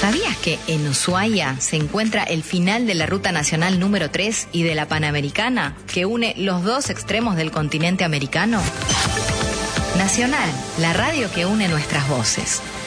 ¿Sabías que en Ushuaia se encuentra el final de la Ruta Nacional número 3 y de la Panamericana, que une los dos extremos del continente americano? Nacional, la radio que une nuestras voces.